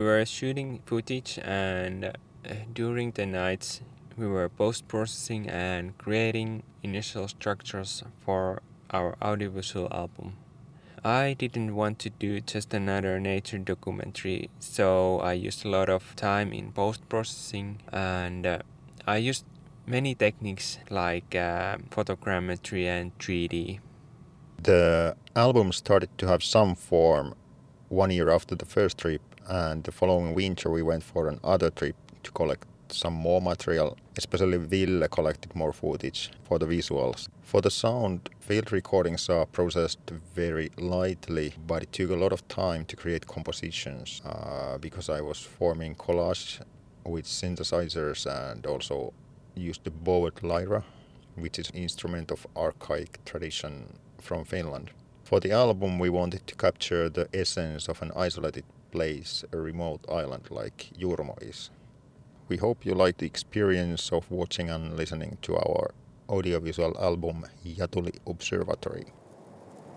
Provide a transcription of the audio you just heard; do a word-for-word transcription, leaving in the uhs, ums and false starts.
were shooting footage, and uh, during the nights we were post-processing and creating initial structures for our audiovisual album. I didn't want to do just another nature documentary, so I used a lot of time in post-processing, and uh, I used many techniques like uh, photogrammetry and three D. The album started to have some form one year after the first trip, and the following winter we went for another trip to collect some more material. Especially Ville collected more footage for the visuals. For the sound, field recordings are processed very lightly, but it took a lot of time to create compositions uh, because I was forming collage with synthesizers and also used the bowed lyra, which is an instrument of archaic tradition from Finland. For the album, we wanted to capture the essence of an isolated place, a remote island like Jurmo is. We hope you like the experience of watching and listening to our audiovisual album Jatuli Observatory.